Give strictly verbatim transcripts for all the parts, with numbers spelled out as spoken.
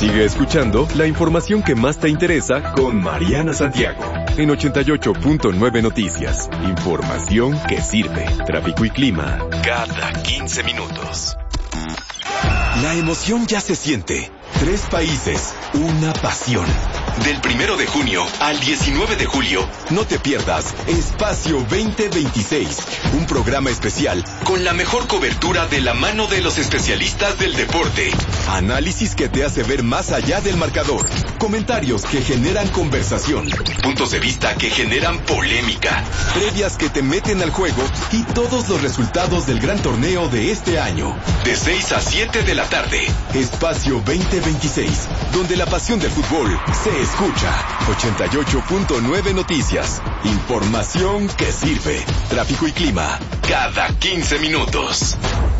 Sigue escuchando la información que más te interesa con Mariana Santiago en ochenta y ocho punto nueve Noticias. Información que sirve. Tráfico y clima cada quince minutos. La emoción ya se siente. Tres países, una pasión. Del primero de junio al diecinueve de julio, no te pierdas Espacio veinte veintiséis, un programa especial con la mejor cobertura de la mano de los especialistas del deporte. Análisis que te hace ver más allá del marcador. Comentarios que generan conversación. Puntos de vista que generan polémica. Previas que te meten al juego y todos los resultados del gran torneo de este año. De seis a siete de la tarde, Espacio veinte veintiséis, donde la pasión del fútbol se escucha. ochenta y ocho punto nueve Noticias. Información que sirve. Tráfico y clima cada quince minutos.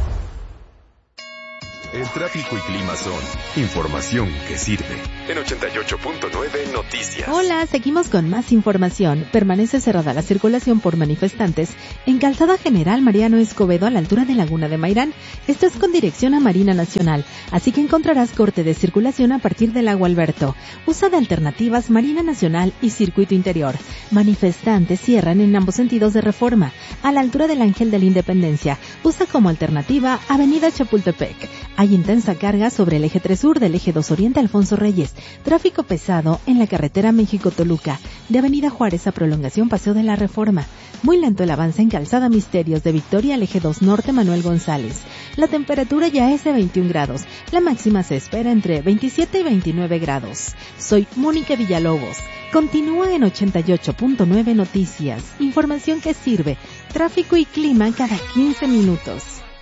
El tráfico y clima son información que sirve. En ochenta y ocho punto nueve Noticias. Hola, seguimos con más información. Permanece cerrada la circulación por manifestantes en Calzada General Mariano Escobedo a la altura de Laguna de Mairán. Esto es con dirección a Marina Nacional, así que encontrarás corte de circulación a partir del Lago Alberto. Usa de alternativas Marina Nacional y Circuito Interior. Manifestantes cierran en ambos sentidos de Reforma, a la altura del Ángel de la Independencia. Usa como alternativa Avenida Chapultepec. Hay intensa carga sobre el eje tres sur del eje dos oriente Alfonso Reyes. Tráfico pesado en la carretera México-Toluca, de Avenida Juárez a prolongación Paseo de la Reforma. Muy lento el avance en Calzada Misterios de Victoria al eje dos norte Manuel González. La temperatura ya es de veintiún grados. La máxima se espera entre veintisiete y veintinueve grados. Soy Mónica Villalobos. Continúa en ochenta y ocho punto nueve Noticias. Información que sirve. Tráfico y clima cada quince minutos.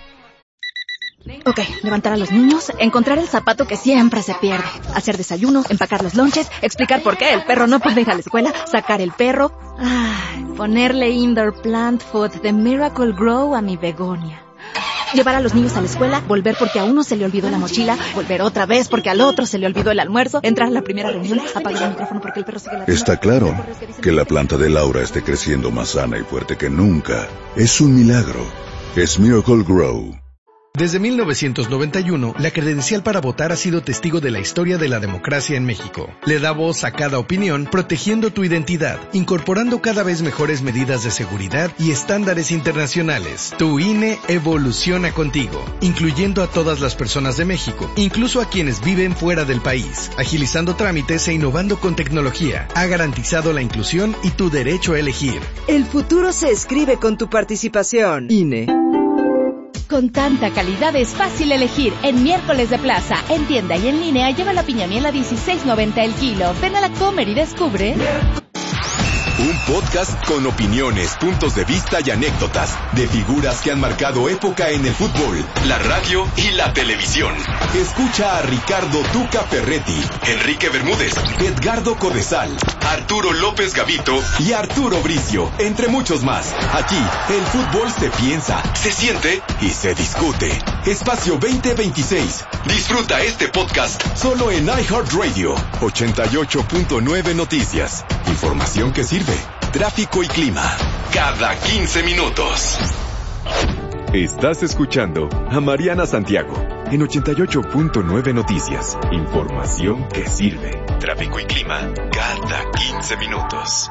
Ok, levantar a los niños, encontrar el zapato que siempre se pierde, hacer desayuno, empacar los lonches, explicar por qué el perro no puede ir a la escuela, sacar el perro, ay, ponerle indoor plant food de Miracle Grow a mi begonia. Llevar a los niños a la escuela, volver porque a uno se le olvidó la mochila, volver otra vez porque al otro se le olvidó el almuerzo, entrar a la primera reunión, apagar el micrófono porque el perro sigue la... Está claro que la planta de Laura esté creciendo más sana y fuerte que nunca. Es un milagro. Es Miracle Grow. Desde mil novecientos noventa y uno, la credencial para votar ha sido testigo de la historia de la democracia en México. Le da voz a cada opinión, protegiendo tu identidad, incorporando cada vez mejores medidas de seguridad y estándares internacionales. Tu I N E evoluciona contigo, incluyendo a todas las personas de México, incluso a quienes viven fuera del país, agilizando trámites e innovando con tecnología. Ha garantizado la inclusión y tu derecho a elegir. El futuro se escribe con tu participación. I N E. Con tanta calidad es fácil elegir. En Miércoles de Plaza, en tienda y en línea, lleva la piñamiel a dieciséis noventa el kilo. Ven a la Comer y descubre. Un podcast con opiniones, puntos de vista y anécdotas de figuras que han marcado época en el fútbol, la radio y la televisión. Escucha a Ricardo Tuca Ferretti, Enrique Bermúdez, Edgardo Codesal, Arturo López Gavito y Arturo Bricio, entre muchos más. Aquí, el fútbol se piensa, se siente y se discute. Espacio veinte veintiséis. Disfruta este podcast solo en iHeartRadio. ochenta y ocho punto nueve Noticias. Información que sirve. Tráfico y clima cada quince minutos. Estás escuchando a Mariana Santiago en ochenta y ocho punto nueve Noticias. Información que sirve. Tráfico y clima cada quince minutos.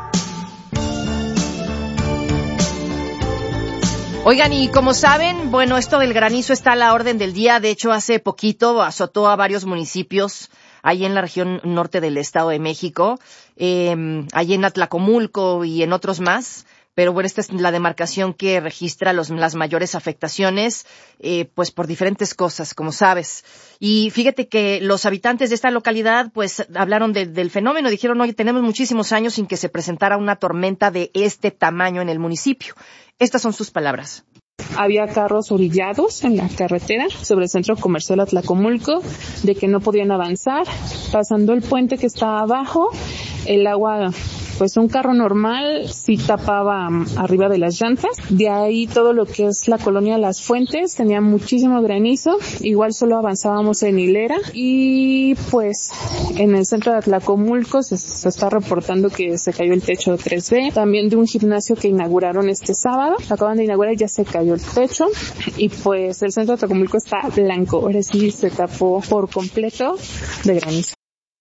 Oigan, y como saben, bueno, esto del granizo está a la orden del día. De hecho, hace poquito azotó a varios municipios ahí en la región norte del Estado de México, eh, ahí en Atlacomulco y en otros más. Pero bueno, esta es la demarcación que registra los, las mayores afectaciones, eh, pues por diferentes cosas, como sabes. Y fíjate que los habitantes de esta localidad, pues hablaron de, del fenómeno, dijeron, oye, tenemos muchísimos años sin que se presentara una tormenta de este tamaño en el municipio. Estas son sus palabras. Había carros orillados en la carretera sobre el centro comercial Atlacomulco, de que no podían avanzar. Pasando el puente que está abajo, el agua pues un carro normal sí tapaba um, arriba de las llantas. De ahí todo lo que es la colonia Las Fuentes tenía muchísimo granizo, igual solo avanzábamos en hilera. Y pues en el centro de Atlacomulco se, se está reportando que se cayó el techo tres B, también de un gimnasio que inauguraron este sábado, acaban de inaugurar y ya se cayó el techo. Y pues el centro de Atlacomulco está blanco, ahora sí se tapó por completo de granizo.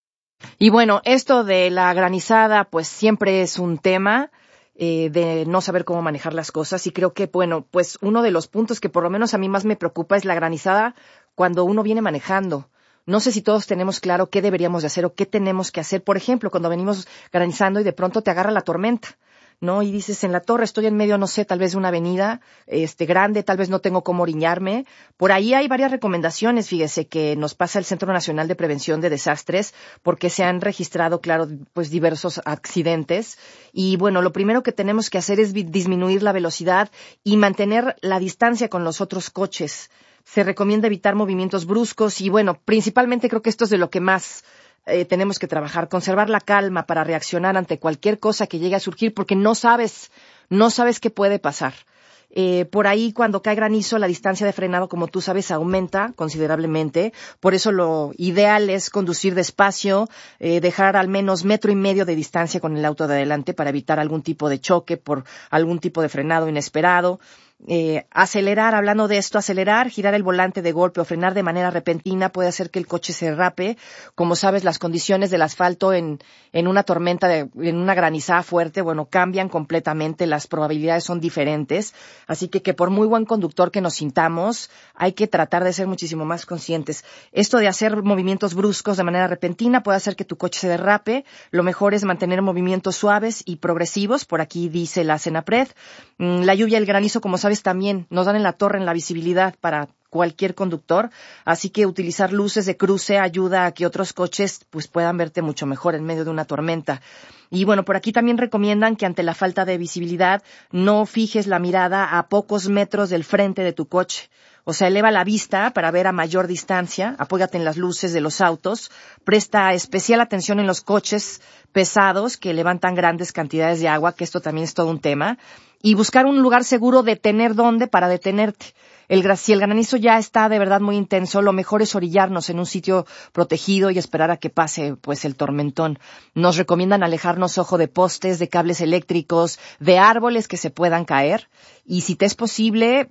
Y bueno, esto de la granizada pues siempre es un tema eh, de no saber cómo manejar las cosas, y creo que, bueno, pues uno de los puntos que por lo menos a mí más me preocupa es la granizada cuando uno viene manejando. No sé si todos tenemos claro qué deberíamos de hacer o qué tenemos que hacer. Por ejemplo, cuando venimos granizando y de pronto te agarra la tormenta, ¿no? Y dices, en la torre estoy en medio, no sé, tal vez de una avenida este grande, tal vez no tengo cómo oriñarme. Por ahí hay varias recomendaciones, fíjese, que nos pasa el Centro Nacional de Prevención de Desastres, porque se han registrado, claro, pues diversos accidentes. Y bueno, lo primero que tenemos que hacer es disminuir la velocidad y mantener la distancia con los otros coches. Se recomienda evitar movimientos bruscos y, bueno, principalmente creo que esto es de lo que más Eh, tenemos que trabajar, conservar la calma para reaccionar ante cualquier cosa que llegue a surgir, porque no sabes, no sabes qué puede pasar. Eh, por ahí, cuando cae granizo, la distancia de frenado, como tú sabes, aumenta considerablemente. Por eso lo ideal es conducir despacio, eh, dejar al menos metro y medio de distancia con el auto de adelante para evitar algún tipo de choque por algún tipo de frenado inesperado. Eh, acelerar, hablando de esto, acelerar, girar el volante de golpe o frenar de manera repentina puede hacer que el coche se derrape. Como sabes, las condiciones del asfalto en, en una tormenta, de, en una granizada fuerte, bueno, cambian completamente, las probabilidades son diferentes. Así que, que por muy buen conductor que nos sintamos, hay que tratar de ser muchísimo más conscientes. Esto de hacer movimientos bruscos de manera repentina puede hacer que tu coche se derrape. Lo mejor es mantener movimientos suaves y progresivos, por aquí dice la CENAPRED. La lluvia y el granizo, como sabes, también nos dan en la torre en la visibilidad para cualquier conductor, así que utilizar luces de cruce ayuda a que otros coches pues puedan verte mucho mejor en medio de una tormenta. Y bueno, por aquí también recomiendan que ante la falta de visibilidad no fijes la mirada a pocos metros del frente de tu coche. O sea, eleva la vista para ver a mayor distancia, apóyate en las luces de los autos, presta especial atención en los coches pesados que levantan grandes cantidades de agua, que esto también es todo un tema, y buscar un lugar seguro de tener dónde para detenerte. El, si el granizo ya está de verdad muy intenso, lo mejor es orillarnos en un sitio protegido y esperar a que pase pues el tormentón. Nos recomiendan alejarnos, ojo, de postes, de cables eléctricos, de árboles que se puedan caer, y si te es posible,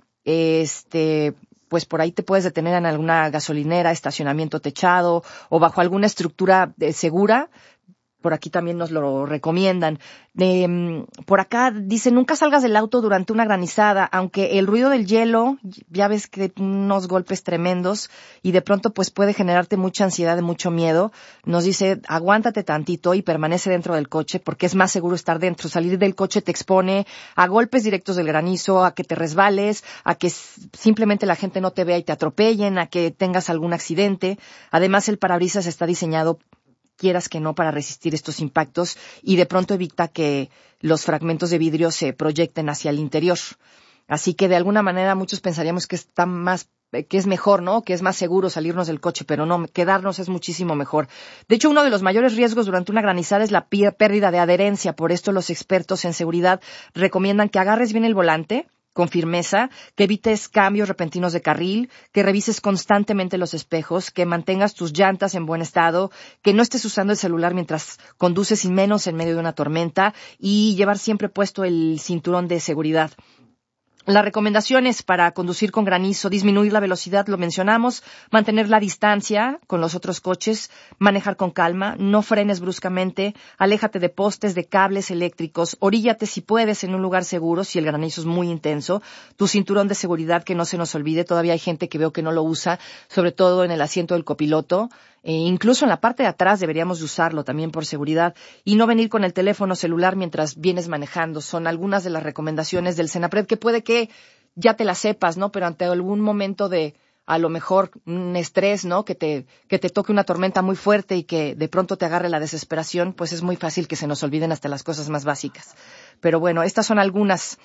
este pues por ahí te puedes detener en alguna gasolinera, estacionamiento techado o bajo alguna estructura eh, segura. Por aquí también nos lo recomiendan. Eh, por acá dice, nunca salgas del auto durante una granizada, aunque el ruido del hielo, ya ves que unos golpes tremendos y de pronto pues puede generarte mucha ansiedad y mucho miedo. Nos dice, aguántate tantito y permanece dentro del coche porque es más seguro estar dentro. Salir del coche te expone a golpes directos del granizo, a que te resbales, a que simplemente la gente no te vea y te atropellen, a que tengas algún accidente. Además, el parabrisas está diseñado, quieras que no, para resistir estos impactos y de pronto evita que los fragmentos de vidrio se proyecten hacia el interior. Así que de alguna manera muchos pensaríamos que está más, que es mejor, ¿no? Que es más seguro salirnos del coche, pero no, quedarnos es muchísimo mejor. De hecho, uno de los mayores riesgos durante una granizada es la pérdida de adherencia. Por esto los expertos en seguridad recomiendan que agarres bien el volante con firmeza, que evites cambios repentinos de carril, que revises constantemente los espejos, que mantengas tus llantas en buen estado, que no estés usando el celular mientras conduces y menos en medio de una tormenta, y llevar siempre puesto el cinturón de seguridad. Las recomendaciones para conducir con granizo: disminuir la velocidad, lo mencionamos, mantener la distancia con los otros coches, manejar con calma, no frenes bruscamente, aléjate de postes, de cables eléctricos, oríllate si puedes en un lugar seguro si el granizo es muy intenso, tu cinturón de seguridad, que no se nos olvide, todavía hay gente que veo que no lo usa, sobre todo en el asiento del copiloto. E incluso en la parte de atrás deberíamos de usarlo también por seguridad, y no venir con el teléfono celular mientras vienes manejando. Son algunas de las recomendaciones del CENAPRED que puede que ya te las sepas, ¿no? Pero ante algún momento de, a lo mejor, un estrés, ¿no? Que te, que te toque una tormenta muy fuerte y que de pronto te agarre la desesperación, pues es muy fácil que se nos olviden hasta las cosas más básicas. Pero bueno, estas son algunas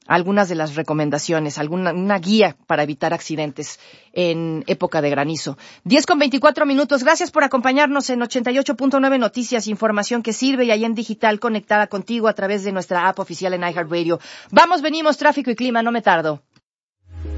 algunas de las recomendaciones, alguna una guía para evitar accidentes en época de granizo. diez con veinticuatro minutos. Gracias por acompañarnos en ochenta y ocho punto nueve Noticias, información que sirve, y ahí en digital conectada contigo a través de nuestra app oficial en iHeartRadio. Vamos, venimos, tráfico y clima, no me tardo.